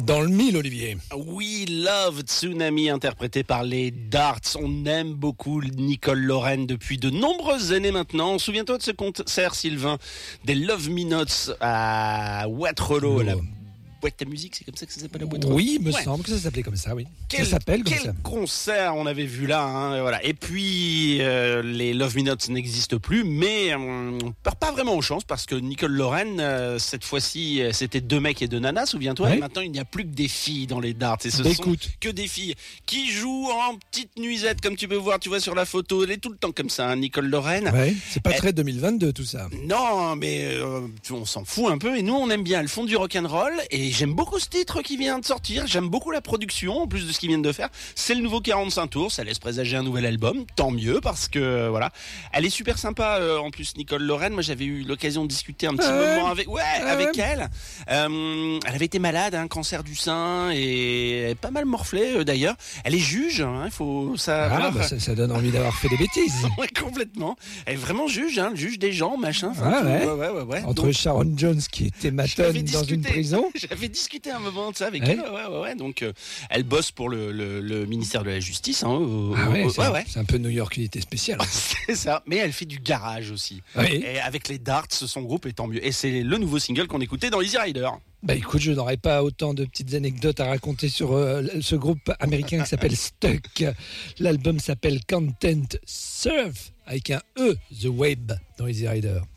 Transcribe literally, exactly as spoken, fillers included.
Dans le mille, Olivier. We Love Tsunami, interprété par les Darts. On aime beaucoup Nicole Lorraine depuis de nombreuses années maintenant. Souviens-toi de ce concert, Sylvain, des Love Me Nots à Waterloo, la boîte à musique, c'est comme ça que ça s'appelle, la boîte à Oui, il me ouais. semble que ça s'appelait comme ça, oui. Quel, ça s'appelle comme quel ça. concert on avait vu là, hein, voilà. Et puis euh, les Love Me Nots n'existent plus, mais euh, on perd pas vraiment aux chances parce que Nicole Lorraine, euh, cette fois-ci, c'était deux mecs et deux nanas, souviens-toi. Ouais. Et maintenant, il n'y a plus que des filles dans les Darts. Et ce Écoute. sont que des filles qui jouent en petite nuisette, comme tu peux voir, tu vois sur la photo. Elle est tout le temps comme ça, hein, Nicole Lorraine. Ouais, c'est pas Elle... très deux mille vingt-deux tout ça. Non, mais euh, on s'en fout un peu. Et nous, on aime bien. Elles font du rock'n'roll. Et j'aime beaucoup ce titre qui vient de sortir. J'aime beaucoup la production, en plus de ce qu'ils viennent de faire. C'est le nouveau quarante-cinq tours. Ça laisse présager un nouvel album. Tant mieux, parce que euh, voilà. Elle est super sympa, euh, en plus, Nicole Lorraine. Moi, j'avais eu l'occasion de discuter un petit ah moment avec, ouais, ah avec ouais. elle. Euh, elle avait été malade, un hein, cancer du sein, et elle est pas mal morflée, euh, d'ailleurs. Elle est juge, hein, il faut ça. Ah, voilà. bah, ça, ça donne envie d'avoir fait des bêtises. Ouais, complètement. Elle est vraiment juge, hein, juge des gens, machin. Ah, tout, ouais. ouais, ouais, ouais, ouais. Entre Donc, Sharon Jones qui était matone dans une prison. J'avais discuté un moment de ça avec ouais. elle. Ouais, ouais, ouais. Donc, euh, elle bosse pour le, le, le ministère de la Justice. Hein, au, ah ouais, au, c'est, ouais, un, ouais. c'est un peu New York unité spéciale. C'est ça. Mais elle fait du garage aussi. Oui. Et avec les Darts, son groupe est tant mieux. Et c'est le nouveau single qu'on écoutait dans Easy Rider. Bah écoute, je n'aurais pas autant de petites anecdotes à raconter sur euh, ce groupe américain qui s'appelle Stuck. L'album s'appelle Content Surf avec un E, The Web dans Easy Rider.